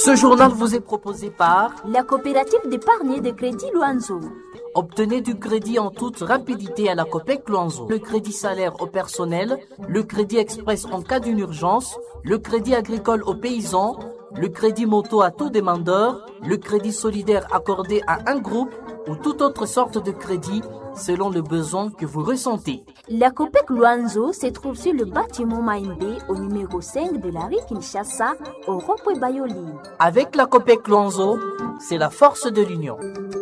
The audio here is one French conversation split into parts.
Ce journal vous est proposé par la coopérative d'épargne et de crédit Luanzo. Obtenez du crédit en toute rapidité à la Copec Luanzo. Le crédit salaire au personnel, le crédit express en cas d'une urgence, le crédit agricole aux paysans, le crédit moto à tout demandeur, le crédit solidaire accordé à un groupe ou toute autre sorte de crédit selon le besoin que vous ressentez. La Copec Luanzo se trouve sur le bâtiment Maïmbé au numéro 5 de la rue Kinshasa au rond-point Bayoli. Avec la Copec Luanzo, c'est la force de l'union.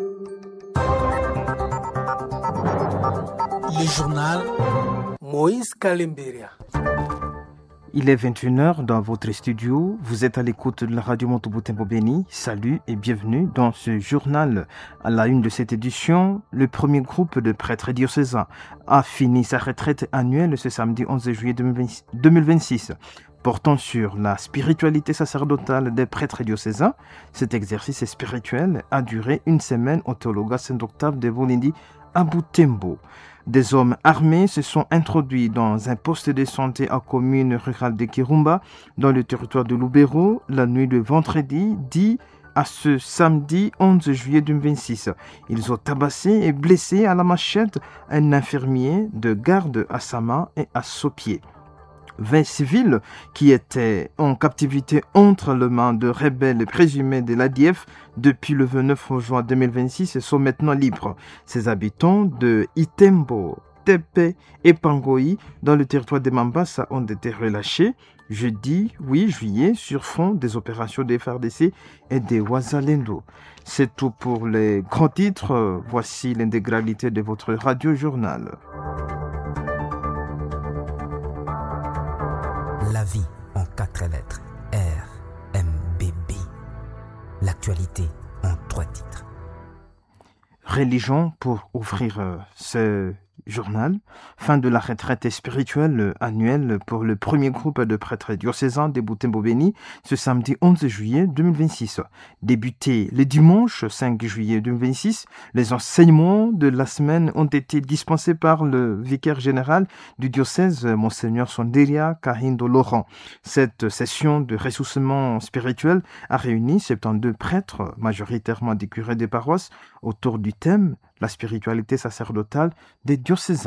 Le journal Moïse Kalemberia. Il est 21h dans votre studio. Vous êtes à l'écoute de la radio Monteboutembo Béni. Salut et bienvenue dans ce journal. À la une de cette édition, le premier groupe de prêtres diocésains a fini sa retraite annuelle ce samedi 11 juillet 2026. Portant sur la spiritualité sacerdotale des prêtres diocésains, cet exercice spirituel a duré une semaine au théologat Saint-Octave de Bolindi à Butembo. Des hommes armés se sont introduits dans un poste de santé à commune rurale de Kirumba, dans le territoire de Lubero, la nuit de vendredi 10 à ce samedi 11 juillet 2026. Ils ont tabassé et blessé à la machette un infirmier de garde à sa main et à son pied. 20 civils qui étaient en captivité entre les mains de rebelles présumés de l'ADF depuis le 29 juin 2026 sont maintenant libres. Ces habitants de Itembo, Tepe et Pangoi dans le territoire de Mambasa ont été relâchés jeudi 8 juillet sur fond des opérations des FARDC et des Wazalendo. C'est tout pour les grands titres. Voici l'intégralité de votre radio-journal. La vie en 4 lettres. RMBB. L'actualité en 3 titres. Religion pour ouvrir ce journal. Fin de la retraite spirituelle annuelle pour le premier groupe de prêtres diocésains de Butembo Béni ce samedi 11 juillet 2026. Débuté le dimanche 5 juillet 2026, les enseignements de la semaine ont été dispensés par le vicaire général du diocèse, Monseigneur Sonderia Kahindo Laurent. Cette session de ressourcement spirituel a réuni 72 prêtres, majoritairement des curés des paroisses, autour du thème la spiritualité sacerdotale des diocésains.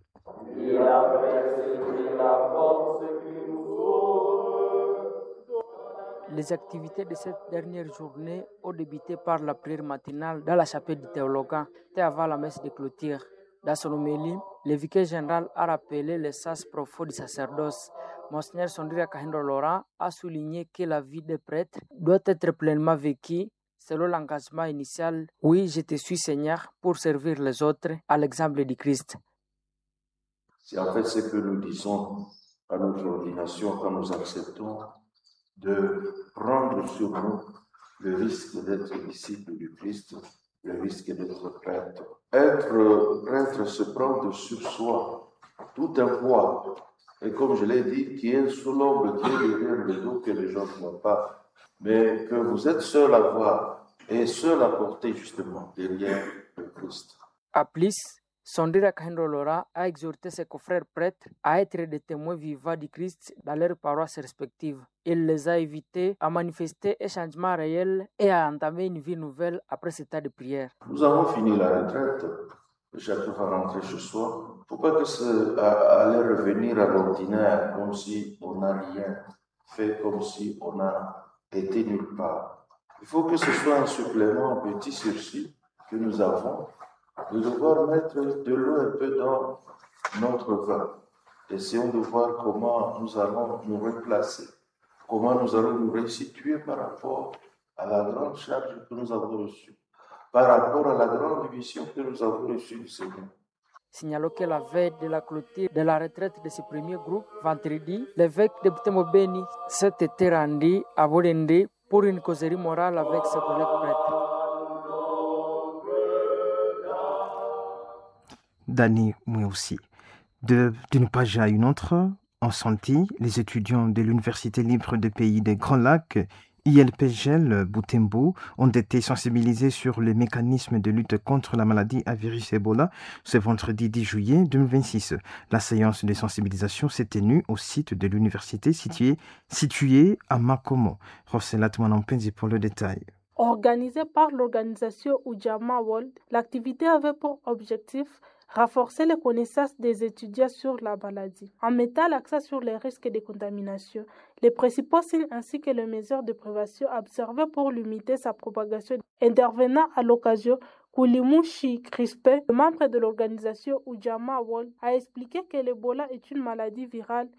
Les activités de cette dernière journée ont débuté par la prière matinale dans la chapelle du théologat et avant la messe de clôture. Dans son homélie, le vicaire général a rappelé les sas profonds du sacerdoce. Monseigneur Sondria Kahindo Laurent a souligné que la vie des prêtres doit être pleinement vécue selon l'engagement initial, oui, je te suis Seigneur, pour servir les autres à l'exemple du Christ. C'est en fait ce que nous disons à notre ordination quand nous acceptons de prendre sur nous le risque d'être disciple du Christ, le risque d'être prêtre. Être prêtre, se prendre sur soi tout un poids. Et comme je l'ai dit, qui est sous l'ombre, qui est derrière le dos, que les gens ne voient pas, mais que vous êtes seul à voir et seul à porter justement derrière le Christ. À plus, Sondira Kahindo Laurent a exhorté ses confrères prêtres à être des témoins vivants du Christ dans leurs paroisses respectives. Il les a invités à manifester un changement réel et à entamer une vie nouvelle après cet temps de prière. Nous avons fini la retraite, chacun va rentrer chez soi. Il ne faut pas que ça allait revenir à l'ordinaire comme si on n'a rien fait, comme si on a été nulle part. Il faut que ce soit un supplément, un petit sursis que nous avons, de devoir mettre de l'eau un peu dans notre vin. Essayons de voir comment nous allons nous replacer, comment nous allons nous restituer par rapport à la grande charge que nous avons reçue, par rapport à la grande mission que nous avons reçue du Seigneur. Signalons que la veille de la clôture de la retraite de ce premier groupe, vendredi, l'évêque de Butembo Béni s'est été rendu à Bolende pour une causerie morale avec ses collègues prêtres. Dani, moi aussi. D'une page à une autre, en santé, les étudiants de l'Université libre des pays des Grands Lacs ILPGL Butembo ont été sensibilisés sur les mécanismes de lutte contre la maladie à virus Ebola ce vendredi 10 juillet 2026. La séance de sensibilisation s'est tenue au site de l'université situé à Makomo. Roselat Manampenzi pour le détail. Organisée par l'organisation Ujamaa World, l'activité avait pour objectif renforcer les connaissances des étudiants sur la maladie, en mettant l'accent sur les risques de contamination, les principaux signes ainsi que les mesures de prévention observées pour limiter sa propagation. Intervenant à l'occasion, Koulimushi Crispin, membre de l'organisation Ujamaa World, a expliqué que l'Ebola est une maladie virale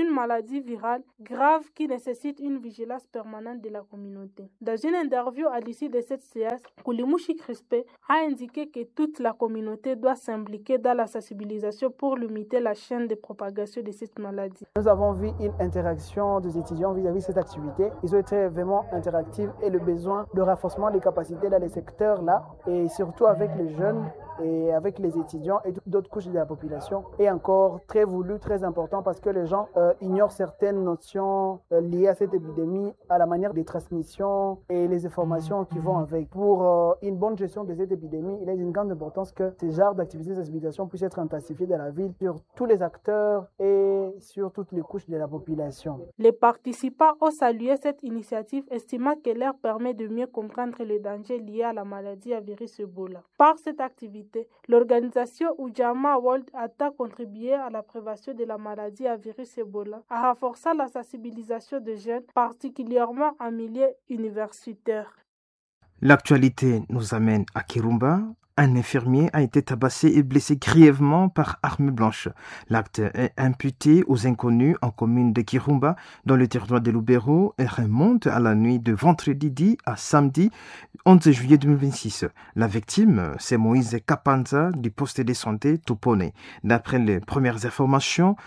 grave qui nécessite une vigilance permanente de la communauté. Dans une interview à l'issue de cette séance, Koulimushi Crispin a indiqué que toute la communauté doit s'impliquer dans la sensibilisation pour limiter la chaîne de propagation de cette maladie. Nous avons vu une interaction des étudiants vis-à-vis de cette activité. Ils ont été vraiment interactifs et le besoin de renforcement des capacités dans les secteurs-là et surtout avec les jeunes et avec les étudiants et d'autres couches de la population est encore très voulu, très important parce que les gens ignorent certaines notions liées à cette épidémie, à la manière des transmissions et les informations qui vont avec. Pour une bonne gestion de cette épidémie, il est d'une grande importance que ces genres d'activités de sensibilisation puissent être intensifiées dans la ville sur tous les acteurs et sur toutes les couches de la population. Les participants ont salué cette initiative, estimant qu'elle leur permet de mieux comprendre les dangers liés à la maladie à virus Ebola. Par cette activité, l'organisation Ujamaa World a contribué à la prévention de la maladie à virus Ebola, en renforçant la sensibilisation des jeunes, particulièrement en milieu universitaire. L'actualité nous amène à Kirumba. Un infirmier a été tabassé et blessé grièvement par arme blanche. L'acte est imputé aux inconnus en commune de Kirumba, dans le territoire de Lubero, et remonte à la nuit de vendredi 10 à samedi 11 juillet 2026. La victime, c'est Moïse Kapanza du poste de santé Tupone. D'après les premières informations,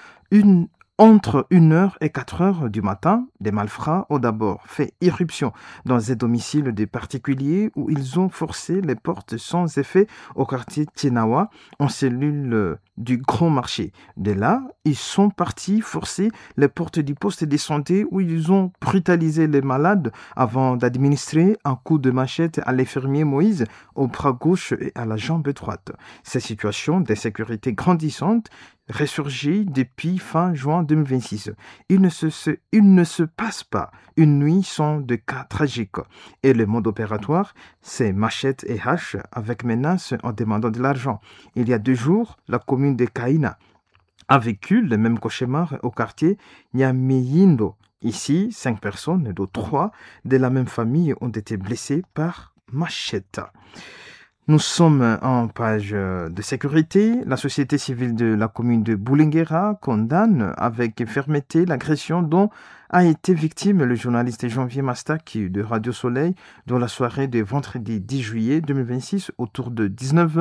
entre 1h et 4h du matin, des malfrats ont d'abord fait irruption dans un domicile de particuliers où ils ont forcé les portes sans effet au quartier Tienawa, en cellule du Grand Marché. De là, ils sont partis forcer les portes du poste de santé où ils ont brutalisé les malades avant d'administrer un coup de machette à l'infirmier Moïse au bras gauche et à la jambe droite. Cette situation d'insécurité grandissante ressurgit depuis fin juin 2026. Il ne se passe pas une nuit sans de cas tragiques. Et le mode opératoire, c'est machette et hache avec menace en demandant de l'argent. Il y a 2 jours, la commune de Kaina a vécu le même cauchemar au quartier Nyameyindo. Ici, 5 personnes, dont 3 de la même famille, ont été blessées par machette. Nous sommes en page de sécurité. La société civile de la commune de Boulinguera condamne avec fermeté l'agression dont a été victime le journaliste Janvier Mastaki de Radio Soleil dans la soirée de vendredi 10 juillet 2026 autour de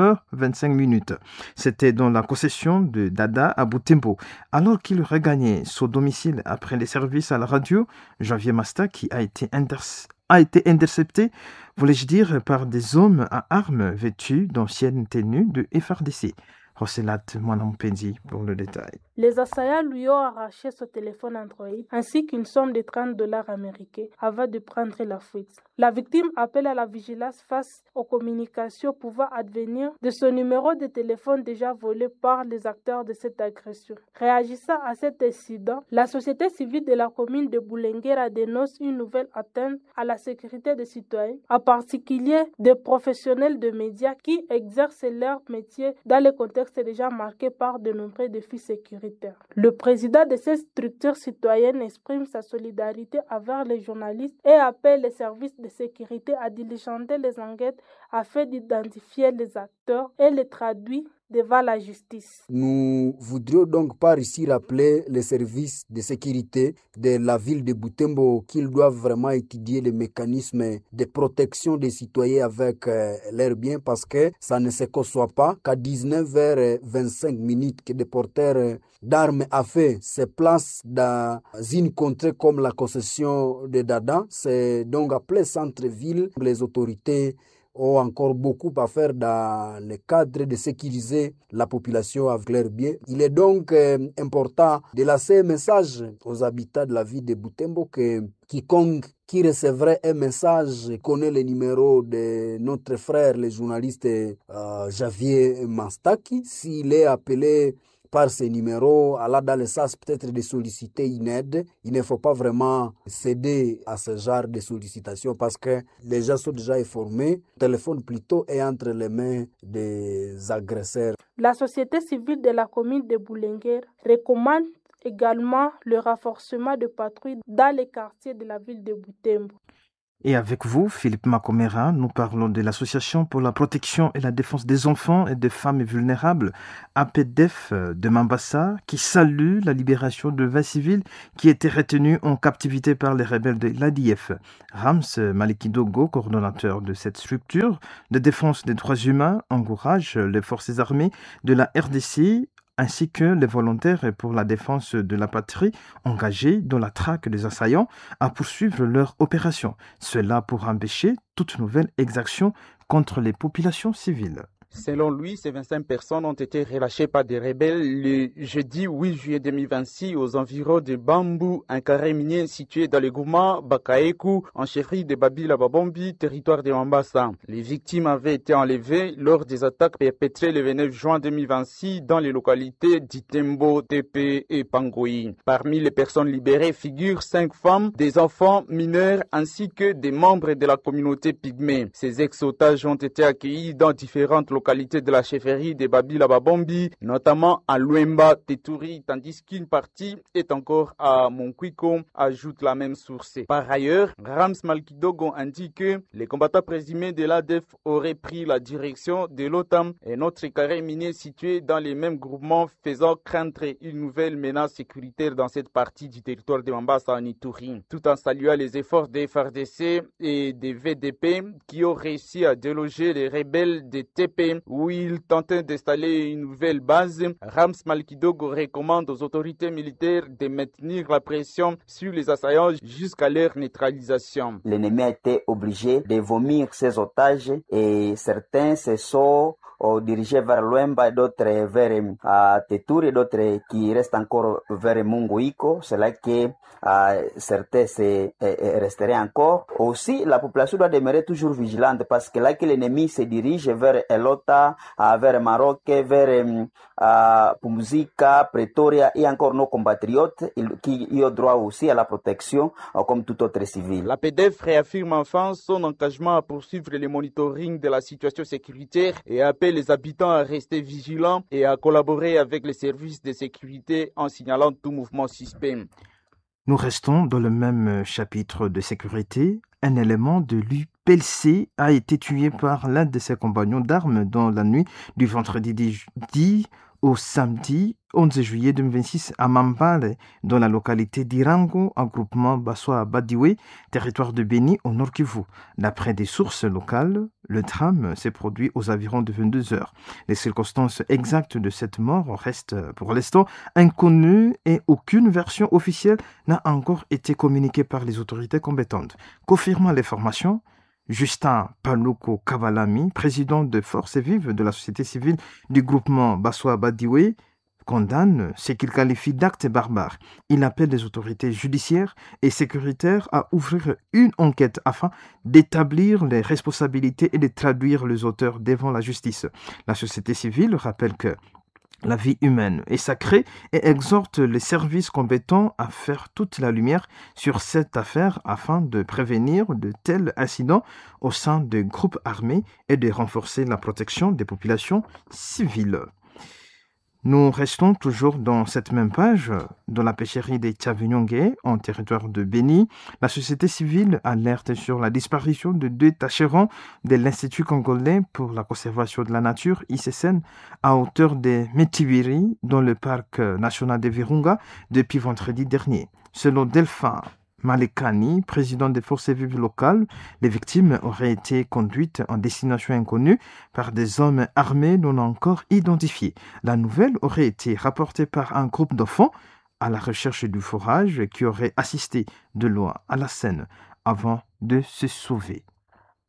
19h25. C'était dans la concession de Dada à Butembo. Alors qu'il regagnait son domicile après les services à la radio, Janvier Mastaki a été intercepté, voulais-je dire, par des hommes à armes vêtus d'anciennes tenues de FRDC. Roselat Mwanampenzi pour le détail. Les assaillants lui ont arraché son téléphone Android ainsi qu'une somme de $30 américains avant de prendre la fuite. La victime appelle à la vigilance face aux communications pouvant advenir de son numéro de téléphone déjà volé par les acteurs de cette agression. Réagissant à cet incident, la société civile de la commune de Boulinguera dénonce une nouvelle atteinte à la sécurité des citoyens, en particulier des professionnels de médias qui exercent leur métier dans le contexte déjà marqué par de nombreux défis sécuritaires. Le président de cette structure citoyenne exprime sa solidarité envers les journalistes et appelle les services de sécurité à diligenter les enquêtes afin d'identifier les acteurs et les traduire devant la justice. Nous voudrions donc par ici rappeler les services de sécurité de la ville de Butembo qu'ils doivent vraiment étudier les mécanismes de protection des citoyens avec leurs biens parce que ça ne se conçoit pas qu'à 19h25 que des porteurs d'armes à feu se placent dans une contrée comme la concession de Dada. C'est donc appelé centre-ville. Les autorités ont encore beaucoup à faire dans le cadre de sécuriser la population avec leurs biens. Il est donc important de lancer un message aux habitants de la ville de Butembo que quiconque qui recevrait un message connaît le numéro de notre frère, le journaliste Javier Mastaki. S'il est appelé par ces numéros, là dans le sens peut-être de solliciter une aide, il ne faut pas vraiment céder à ce genre de sollicitation parce que les gens sont déjà informés. Le téléphone plutôt est entre les mains des agresseurs. La société civile de la commune de Boulenguer recommande également le renforcement de patrouilles dans les quartiers de la ville de Butembo. Et avec vous, Philippe Makomera, nous parlons de l'Association pour la protection et la défense des enfants et des femmes vulnérables, APDEF de Mambasa, qui salue la libération de 20 civils qui étaient retenus en captivité par les rebelles de l'ADF. Rams Malikidogo, coordonnateur de cette structure de défense des droits humains, encourage les forces armées de la RDC ainsi que les volontaires pour la défense de la patrie engagés dans la traque des assaillants à poursuivre leur opération. Cela pour empêcher toute nouvelle exaction contre les populations civiles. Selon lui, ces 25 personnes ont été relâchées par des rebelles le jeudi 8 juillet 2026 aux environs de Bambou, un carré minier situé dans le groupement Bakaeku, en chefferie de Babila Babombi, territoire de Mambasa. Les victimes avaient été enlevées lors des attaques perpétrées le 29 juin 2026 dans les localités d'Itembo, Tepe et Pangoï. Parmi les personnes libérées figurent 5 femmes, des enfants mineurs ainsi que des membres de la communauté pygmée. Ces ex-otages ont été accueillis dans différentes localités de la chefferie de Babila Babombi, notamment à Luemba, Teturi, tandis qu'une partie est encore à Monkwiko, ajoute la même source. Par ailleurs, Rams Malkidogo indique que les combattants présumés de l'ADF auraient pris la direction de l'OTAN, un autre carré minier situé dans les mêmes groupements, faisant craindre une nouvelle menace sécuritaire dans cette partie du territoire de Mambasa en Ituri, tout en saluant les efforts des FARDC et des VDP qui ont réussi à déloger les rebelles de TP où il tentait d'installer une nouvelle base. Rams Malkidogo recommande aux autorités militaires de maintenir la pression sur les assaillants jusqu'à leur neutralisation. L'ennemi a été obligé de vomir ses otages et certains se sont dirigés vers Luemba et d'autres vers Teturi et d'autres qui restent encore vers Munguiko. C'est là que certains resteraient encore. Aussi, la population doit demeurer toujours vigilante parce que là que l'ennemi se dirige vers Elota, vers Maroc, vers Pumzika, Pretoria et encore nos compatriotes qui ont droit aussi à la protection comme tout autre civil. La PDF réaffirme enfin son engagement à poursuivre le monitoring de la situation sécuritaire et appelle les habitants à rester vigilants et à collaborer avec les services de sécurité en signalant tout mouvement suspect. Nous restons dans le même chapitre de sécurité. Un élément de l'UPLC a été tué par l'un de ses compagnons d'armes dans la nuit du vendredi 10 au samedi 11 juillet 2026 à Mambale, dans la localité d'Irango, en groupement Bassoa-Badiwe, territoire de Béni, au Nord Kivu. D'après des sources locales, le drame s'est produit aux environs de 22 heures. Les circonstances exactes de cette mort restent pour l'instant inconnues et aucune version officielle n'a encore été communiquée par les autorités compétentes. Confirmant l'information, Justin Paluko Kabalami, président de Forces Vives de la société civile du groupement Bassoa-Badiwe, condamne ce qu'il qualifie d'actes barbares. Il appelle les autorités judiciaires et sécuritaires à ouvrir une enquête afin d'établir les responsabilités et de traduire les auteurs devant la justice. La société civile rappelle que la vie humaine est sacrée et exhorte les services compétents à faire toute la lumière sur cette affaire afin de prévenir de tels incidents au sein des groupes armés et de renforcer la protection des populations civiles. Nous restons toujours dans cette même page, dans la pêcherie des Tchavinyongue, en territoire de Béni. La société civile alerte sur la disparition de 2 tâcherons de l'Institut congolais pour la conservation de la nature, ICCN, à hauteur de Metibiri, dans le parc national de Virunga, depuis vendredi dernier. Selon Delphin Malekani, président des forces vives locales, les victimes auraient été conduites en destination inconnue par des hommes armés non encore identifiés. La nouvelle aurait été rapportée par un groupe d'enfants à la recherche du fourrage qui aurait assisté de loin à la scène avant de se sauver.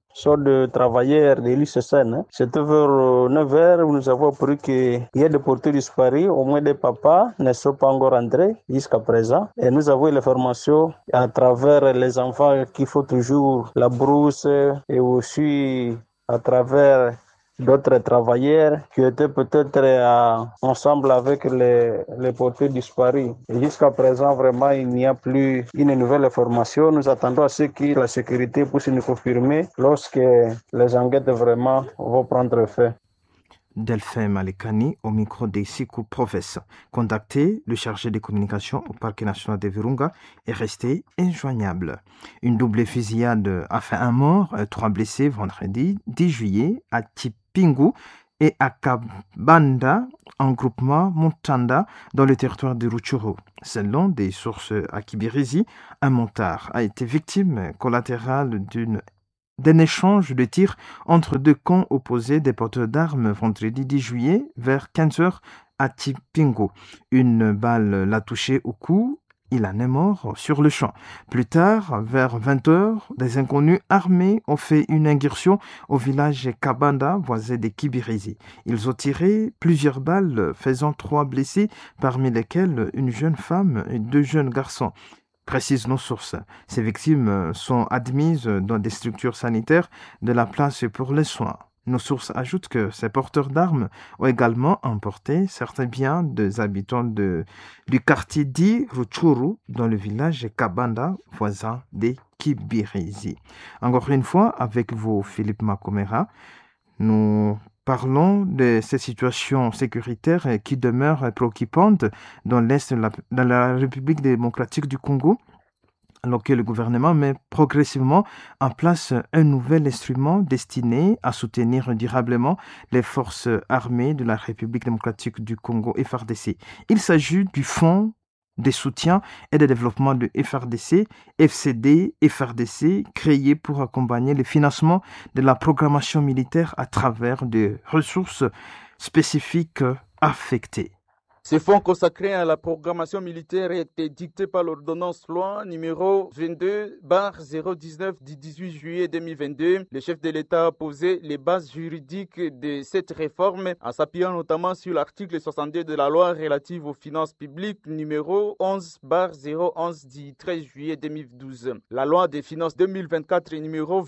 Soit de travailleurs de l'ICSN. C'était vers 9h où nous avons appris qu'il y a des porteurs disparus, au moins des papas ne sont pas encore entrés jusqu'à présent. Et nous avons eu l'information à travers les enfants qu'il faut toujours la brousse et aussi à travers d'autres travailleurs qui étaient peut-être ensemble avec les porteurs disparus. Et jusqu'à présent, vraiment, il n'y a plus une nouvelle information. Nous attendons à ce que la sécurité puisse nous confirmer lorsque les enquêtes vraiment vont prendre fin. Delphin Malekani au micro des Sikou Professe. Contacté, le chargé des communications au Parc national de Virunga est resté injoignable. Une double fusillade a fait un mort, 3 blessés vendredi 10 juillet à Tipingu et à Kabanda, en groupement Montanda, dans le territoire de Rutshuru. Selon des sources à Kibirizi, un montard a été victime collatérale d'un échange de tirs entre deux camps opposés des porteurs d'armes vendredi 10 juillet vers 15h à Tipingu. Une balle l'a touché au cou. Il en est mort sur le champ. Plus tard, vers 20h, des inconnus armés ont fait une incursion au village Kabanda, voisin de Kibirizi. Ils ont tiré plusieurs balles, faisant 3 blessés, parmi lesquels une jeune femme et 2 jeunes garçons. Précisent nos sources. Ces victimes sont admises dans des structures sanitaires de la place pour les soins. Nos sources ajoutent que ces porteurs d'armes ont également emporté certains biens des habitants du quartier dit Rutshuru dans le village Kabanda, voisin de Kibirizi. Encore une fois, avec vous, Philippe Makomera, nous parlons de ces situations sécuritaires qui demeurent préoccupantes dans l'Est de la République démocratique du Congo, alors que le gouvernement met progressivement en place un nouvel instrument destiné à soutenir durablement les forces armées de la République démocratique du Congo, FARDC. Il s'agit du Fonds de soutien et de développement de FARDC, FCD, FARDC, créé pour accompagner le financement de la programmation militaire à travers des ressources spécifiques affectées. Ce fonds consacré à la programmation militaire a été dicté par l'ordonnance loi numéro 22/019 du 18 juillet 2022. Le chef de l'État a posé les bases juridiques de cette réforme en s'appuyant notamment sur l'article 62 de la loi relative aux finances publiques numéro 11/011 du 13 juillet 2012. La loi des finances 2024 numéro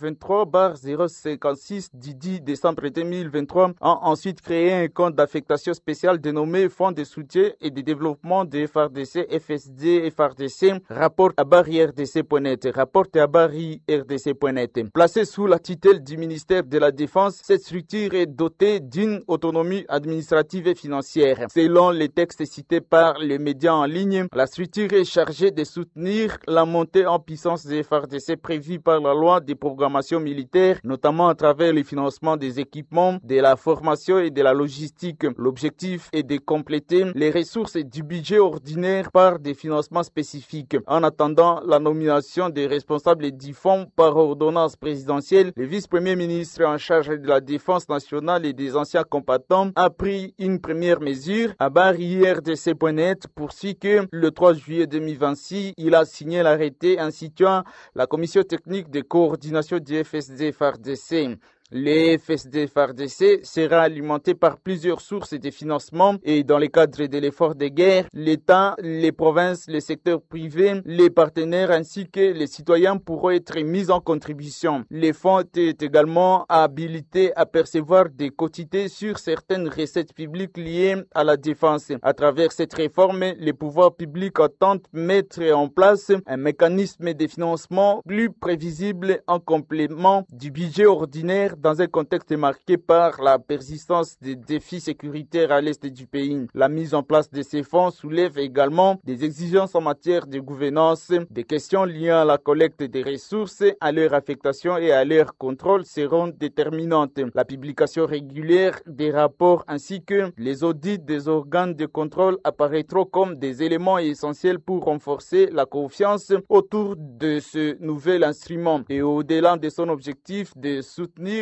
23/056 du 10 décembre 2023 a ensuite créé un compte d'affectation spéciale dénommé Fonds de soutien et de développement de FARDC, FSD, FARDC, rapport à barre RDC.net, rapport à barre RDC.net. Placée sous la tutelle du ministère de la Défense, cette structure est dotée d'une autonomie administrative et financière. Selon les textes cités par les médias en ligne, la structure est chargée de soutenir la montée en puissance des FARDC prévue par la loi de programmation militaire, notamment à travers le financement des équipements, de la formation et de la logistique. L'objectif est de compléter les ressources du budget ordinaire par des financements spécifiques. En attendant la nomination des responsables du fonds par ordonnance présidentielle, le vice-premier ministre en charge de la défense nationale et des anciens combattants a pris une première mesure à barre IRDC.net poursuit que le 3 juillet 2026, il a signé l'arrêté instituant la commission technique de coordination du FSD-FARDC. Le FSD-FARDC sera alimenté par plusieurs sources de financement et dans le cadre de l'effort de guerre, l'État, les provinces, le secteur privé, les partenaires ainsi que les citoyens pourront être mis en contribution. Le fonds est également habilité à percevoir des quotités sur certaines recettes publiques liées à la défense. À travers cette réforme, les pouvoirs publics entendent mettre en place un mécanisme de financement plus prévisible en complément du budget ordinaire dans un contexte marqué par la persistance des défis sécuritaires à l'est du pays. La mise en place de ces fonds soulève également des exigences en matière de gouvernance. Des questions liées à la collecte des ressources, à leur affectation et à leur contrôle seront déterminantes. La publication régulière des rapports ainsi que les audits des organes de contrôle apparaîtront comme des éléments essentiels pour renforcer la confiance autour de ce nouvel instrument et au-delà de son objectif de soutenir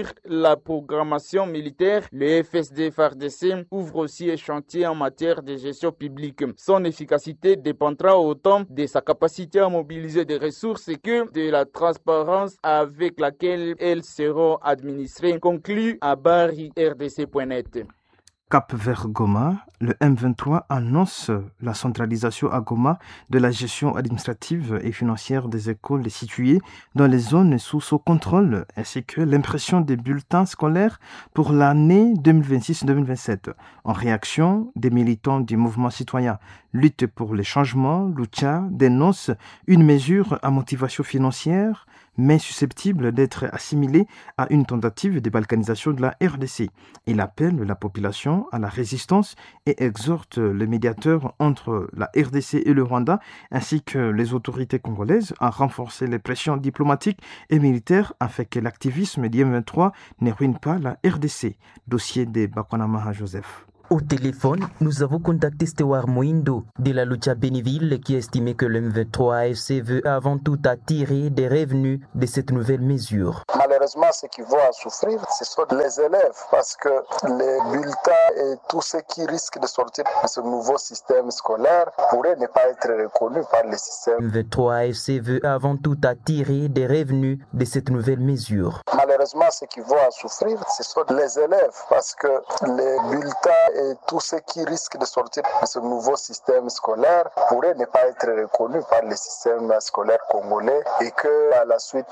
la programmation militaire, le FSD-FARDC ouvre aussi un chantier en matière de gestion publique. Son efficacité dépendra autant de sa capacité à mobiliser des ressources que de la transparence avec laquelle elles seront administrées. Conclut à Bari RDC.net. Cap vers Goma, le M23 annonce la centralisation à Goma de la gestion administrative et financière des écoles situées dans les zones sous son contrôle, ainsi que l'impression des bulletins scolaires pour l'année 2026-2027. En réaction, des militants du mouvement citoyen Lutte pour les changements, Lucha, dénoncent une mesure à motivation financière mais susceptible d'être assimilée à une tentative de balkanisation de la RDC. Il appelle la population à la résistance et exhorte les médiateurs entre la RDC et le Rwanda, ainsi que les autorités congolaises, à renforcer les pressions diplomatiques et militaires afin que l'activisme du M23 ne ruine pas la RDC. Dossier de Bakwanamaha Joseph. Au téléphone, nous avons contacté Stewart Moindo de la Lucha Béniville qui estimait que le M23 AFC veut avant tout attirer des revenus de cette nouvelle mesure. Malheureusement, ceux qui vont en souffrir, ce sont les élèves parce que les bulletins et tous ceux qui risquent de sortir de ce nouveau système scolaire pourraient ne pas être reconnus par le système. Le M23 AFC veut avant tout attirer des revenus de cette nouvelle mesure. Malheureusement, ceux qui vont en souffrir, ce sont les élèves parce que les bulletins et tous ceux qui risquent de sortir de ce nouveau système scolaire pourraient ne pas être reconnus par le système scolaire congolais et que à la suite